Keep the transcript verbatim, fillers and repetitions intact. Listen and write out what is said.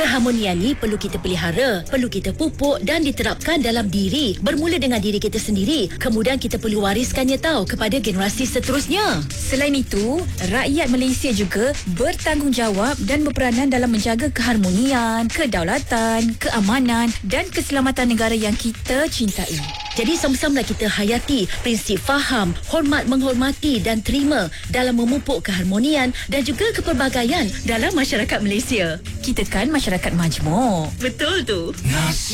Keharmonian ni perlu kita pelihara, perlu kita pupuk dan diterapkan dalam diri. Bermula dengan diri kita sendiri, kemudian kita perlu wariskannya tahu kepada generasi seterusnya. Selain itu, rakyat Malaysia juga bertanggungjawab dan berperanan dalam menjaga keharmonian, kedaulatan, keamanan dan keselamatan negara yang kita cintai. Jadi sama-sama kita hayati prinsip faham, hormat menghormati dan terima dalam memupuk keharmonian dan juga kepelbagaian dalam masyarakat Malaysia. Kita kan masyarakat majmuk. Betul tu.